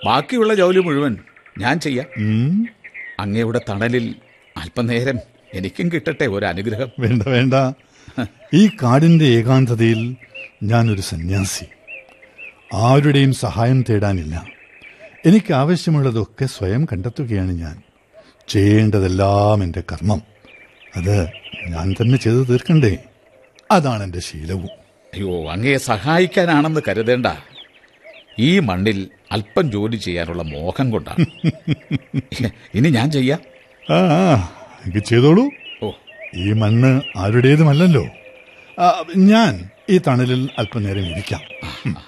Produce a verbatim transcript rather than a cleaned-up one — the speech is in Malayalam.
ബാക്കിയുള്ള ജോലി മുഴുവൻ ഞാൻ ചെയ്യാം. ഉം. അങ്ങയുടെ തണലിൽ അല്പനേരം എനിക്കും കിട്ടട്ടെ ഒരു അനുഗ്രഹം. വേണ്ട വേണ്ട, ഈ കാടിന്റെ ഏകാന്തതയിൽ ഞാനൊരു സന്യാസി. ആരുടെയും സഹായം തേടാനില്ല. എനിക്ക് ആവശ്യമുള്ളതൊക്കെ സ്വയം കണ്ടെത്തുകയാണ് ഞാൻ. ചെയ്യേണ്ടതെല്ലാം എൻ്റെ കർമ്മം. അത് ഞാൻ തന്നെ ചെയ്തു തീർക്കണ്ടേ? അതാണ് എൻ്റെ ശീലവും. അയ്യോ, അങ്ങയെ സഹായിക്കാനാണെന്ന് കരുതേണ്ട. ഈ മണ്ണിൽ അല്പം ജോലി ചെയ്യാനുള്ള മോഹം കൊണ്ടാണ്. ഇനി ഞാൻ ചെയ്യാം. ആ എനിക്ക് ചെയ്തോളൂ. ഓ, ഈ മണ്ണ് ആരുടേതുമല്ലല്ലോ. ആ, ഞാൻ ഈ തണലിൽ അല്പനേരം ഇരിക്കാം.